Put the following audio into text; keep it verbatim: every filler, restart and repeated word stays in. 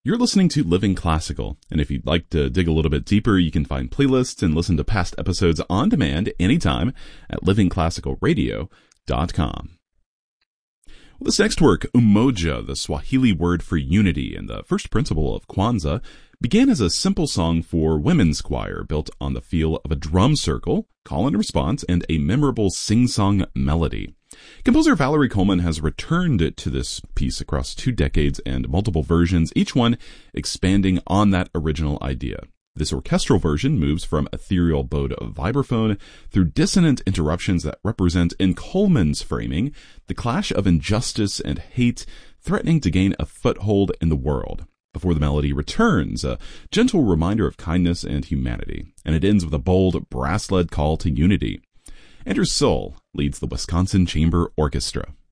You're listening to Living Classical, and if you'd like to dig a little bit deeper, you can find playlists and listen to past episodes on demand anytime at living classical radio dot com. Well, this next work, Umoja, the Swahili word for unity and the first principle of Kwanzaa, began as a simple song for women's choir built on the feel of a drum circle, call and response, and a memorable sing-song melody. Composer Valerie Coleman has returned to this piece across two decades and multiple versions, each one expanding on that original idea. This orchestral version moves from ethereal bowed vibraphone through dissonant interruptions that represent, in Coleman's framing, the clash of injustice and hate threatening to gain a foothold in the world, before the melody returns, a gentle reminder of kindness and humanity, and it ends with a bold, brass-led call to unity. Andrew Sull leads the Wisconsin Chamber Orchestra.